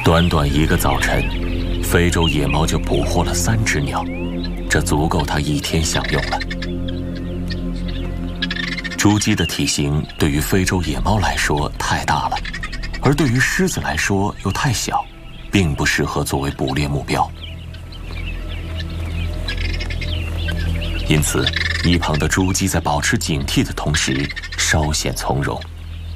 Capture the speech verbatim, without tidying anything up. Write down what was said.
短短一个早晨，非洲野猫就捕获了三只鸟，这足够它一天享用了。朱姬的体型对于非洲野猫来说太大了，而对于狮子来说又太小，并不适合作为捕猎目标。因此，一旁的朱姬在保持警惕的同时，稍显从容。